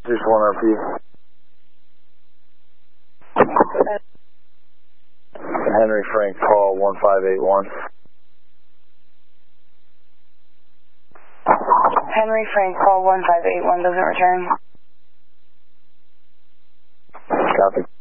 Just 1 RP. Henry Frank, call 1581. Henry Frank, call 1581, doesn't return. Copy.